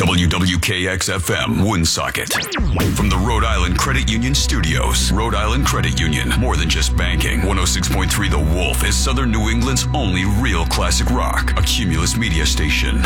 WWKX-FM, Woonsocket. From the Rhode Island Credit Union Studios. Rhode Island Credit Union, more than just banking. 106.3 The Wolf is Southern New England's only real classic rock. A Cumulus media station.